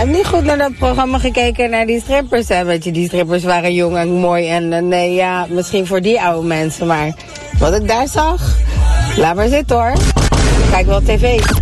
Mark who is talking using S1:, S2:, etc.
S1: hebt niet goed naar dat programma gekeken, naar die strippers. Hè? Weet je, die strippers waren jong en mooi. En nee, ja, misschien voor die oude mensen. Maar wat ik daar zag, laat maar zitten hoor. Kijk wel tv.